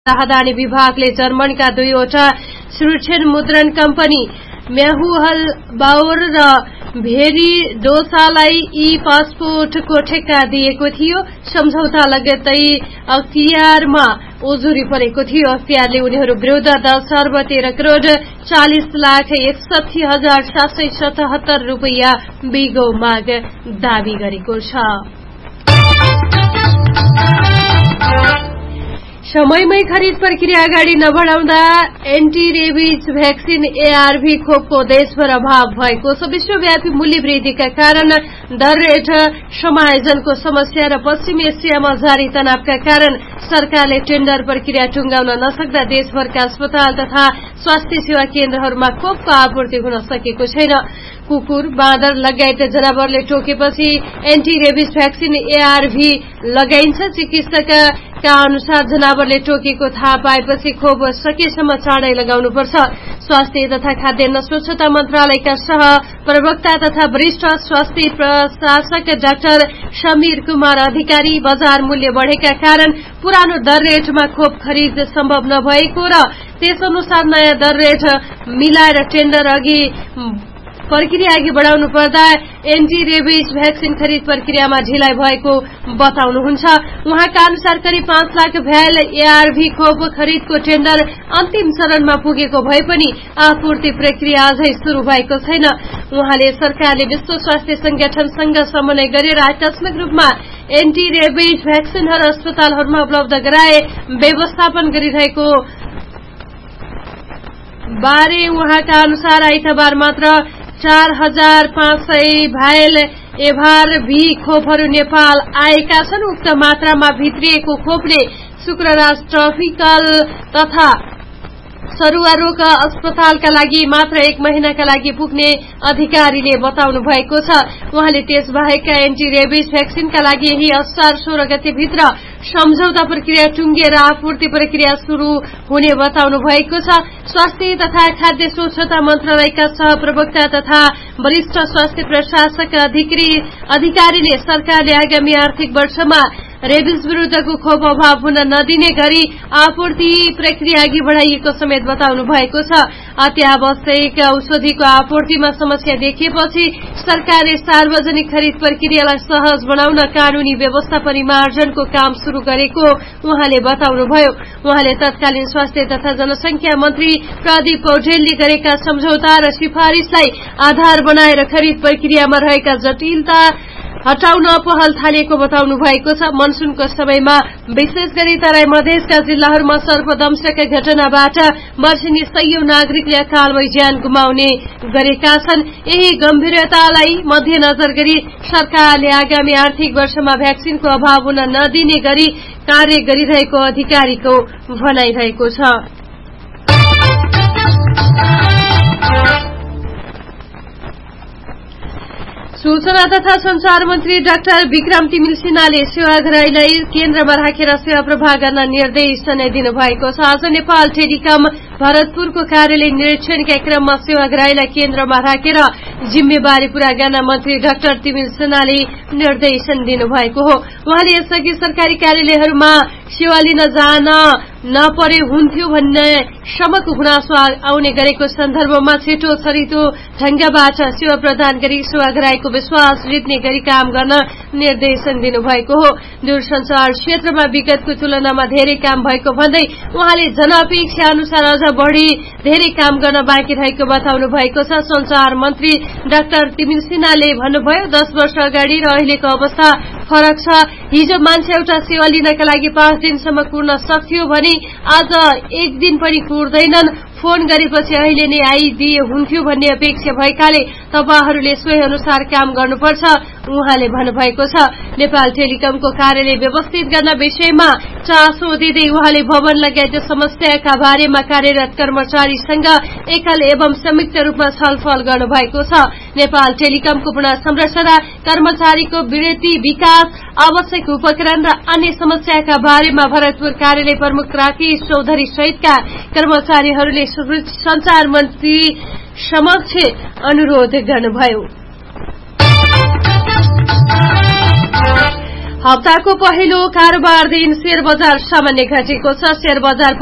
राहदानी विभागले जर्मनका 2वटा सुरक्षित मुद्रण कम्पनी म्याहुहल बाउर र भेरी डोसालाई ई पासपोर्टको ठेक्का दिएको थियो। सम्झौता लगत्तै अख्तियारमा उजुरी परेको थियो। अख्तियारले उनीहरू विरुद्ध 10 अर्ब 13 करोड़ 40,61,777 रुपैयाँ बिगो माग दावी गरेको छ। समयमै खरिद प्रक्रिया अगाडि नबढाउँदा एन्टी रेबिज भ्याक्सिन एआरभी खोपको देशभर अभाव भएको छ। विश्वव्यापी मूल्य वृद्धिका कारण दर रेट समायोजनको समस्या र पश्चिमी एसियामा जारी तनावका कारण सरकारले टेन्डर प्रक्रिया टुंगाउन नसक्दा देशभरका अस्पताल तथा स्वास्थ्य सेवा केन्द्रहरूमा खोपको आपूर्ति हुन सकेको छैन। कुकुर, बाँदर लगायत जनावरले टोकेपछि एन्टी रेबिज भ्याक्सिन एआरभी लगाइन्छ। चिकित्सकका अनुसार जनावरले टोकेको थाहा पाएपछि खोप सकेसम्म चाँडै लगाउनुपर्छ। स्वास्थ्य तथा खाद्यान्न स्वच्छता मन्त्रालयका सह प्रवक्ता तथा वरिष्ठ स्वास्थ्य प्रशासक डाक्टर समीर कुमार अधिकारी बजार मूल्य बढ़ेका कारण पुरानो दर रेटमा खोप खरिद सम्भव नभएको र त्यसअनुसार नयाँ दर रेट मिलाएर टेन्डर प्रक्रिया अघि बढ़ाउनु पर्दा एन्टी रेबिज भ्याक्सिन खरिद प्रक्रियामा ढिलाइ भएको बताउनुहुन्छ। उहाँका अनुसार करिब 5 लाख भ्याल एआरभी खोप खरिदको टेन्डर अन्तिम चरणमा पुगेको भए पनि आपूर्ति प्रक्रिया अझै शुरू भएको छैन। उहाँले सरकारले विश्व स्वास्थ्य संगठनसँग समन्वय गरेर आकस्मिक रूपमा एन्टी रेबिज भ्याक्सिनहरू अस्पतालहरूमा उपलब्ध गराए व्यवस्थापन गरिरहेको बारे उहाँका अनुसार आइतबार मात्र 4,500 भाइल एभार-भी खोपहरू नेपाल आएका छन्। उक्त मात्रामा भित्रिएको खोपले शुक्रराज ट्रपिकल तथा सरुवा रोग अस्पतालका लागि मात्र 1 महिनाका लागि पुग्ने अधिकारीले बताउनु भएको छ। उहाँले त्यसबाहेकका एन्टी रेबिज भ्याक्सिनका लागि यही असार 16 गते भित्र सम्झौता प्रक्रिया टुंगेर आपूर्ति प्रक्रिया शुरू हुने बताउनु भएको छ। स्वास्थ्य तथा खाद्य स्वच्छता मन्त्रालयका सहप्रवक्ता तथा वरिष्ठ स्वास्थ्य प्रशासक अधिकारीले सरकारले आगामी आर्थिक वर्षमा रेबिज विरुद्धको खोप अभाव हुन नदिने गरी आपूर्ति प्रक्रिया अघि बढ़ाइएको समेत बताउनु भएको छ। अत्यावश्यक औषधिको आपूर्तिमा समस्या देखिएपछि सरकारले सार्वजनिक खरिद प्रक्रियालाई सहज बनाउन कानूनी व्यवस्था परिमार्जनको काम शुरू गरेको उहाँले बताउनुभयो। उहाँले तत्कालीन स्वास्थ्य तथा जनसंख्या मन्त्री प्रदीप पौडेलले गरेका सम्झौता र सिफारिशलाई आधार बनाएर खरिद प्रक्रियामा रहेका जटिलता हटाउन पहल थालेको बताउनु भएको छ। मनसूनको समयमा विशेष गरी तराई मधेसका जिल्लाहरूमा सर्पदंशका घटनाबाट वर्षेनी सयौं नागरिकले अकालमै ज्यान गुमाउने गरेका छन्। यही गम्भीरतालाई मध्यनजर गरी सरकारले आगामी आर्थिक वर्षमा भ्याक्सिनको अभाव हुन नदिने गरी कार्य गरिरहेको अधिकारीको भनाइरहेको छ। सूचना तथा संचार मन्त्री डाक्टर विक्रम तिमिल सिन्हाले सेवाग्राहीलाई केन्द्रमा राखेर सेवा प्रवाह गर्न निर्देशन दिनुभएको छ। आज नेपाल टेलिकम भरतपुरको कार्यालय निरीक्षणका क्रममा सेवाग्राहीलाई केन्द्रमा राखेर जिम्मेवारी पूरा गर्न मन्त्री डाक्टर तिमिल सिन्हाले निर्देशन दिनुभएको हो। उहाँले यसअघि सरकारी कार्यालयहरूमा सेवा लिन जान नपरे हुन्थ्यो भन्ने समको गुनासो आउने गरेको सन्दर्भमा छिटो छरितो ढंगबाट सेवा प्रदान गरी सेवाग्राहीको विश्वास जित्ने गरी काम गर्न निर्देशन दिनुभएको हो। दूरसंचार क्षेत्रमा विगतको तुलनामा धेरै काम भएको भन्दै उहाँले जनअपेक्षा अनुसार अझ बढ़ी धेरै काम गर्न बाँकी रहेको बताउनु भएको छ। संचार मन्त्री डाक्टर तिमिल सिन्हाले भन्नुभयो, 10 वर्ष अगाडि र अहिलेको अवस्था फरक छ। हिजो मान्छे एउटा सेवा लिनका लागि 5 दिनसम्म कुर्न सक्थ्यो भने आज 1 दिन पनि कुर्दैनन्। फोन गरेपछि अहिले नै आइदिए हुन्थ्यो भन्ने अपेक्षा भएकाले तपाईहरूले सोही अनुसार काम गर्नुपर्छ उहाँले भन्नुभएको छ। नेपाल टेलिकमको कार्यालय व्यवस्थित गर्न विषयमा चासो दिँदै उहाँले भवन लगायत समस्याका बारेमा कार्यरत कर्मचारीसँग एकल एवं संयुक्त रूपमा छलफल गर्नुभएको छ। नेपाल टेलिकमको पुनर्संरचना, कर्मचारीको वृद्धि, विकास, आवश्यक उपकरण र अन्य समस्याका बारेमा भरतपुर कार्यालय प्रमुख राकेश चौधरी सहितका कर्मचारीहरूले संचार मन्त्री समक्ष अनुरोध गर्नुभयो। हप्ताको पहिलो कारोबार दिन शेयर बजार सामान्य घटेको छ। शेयर बजार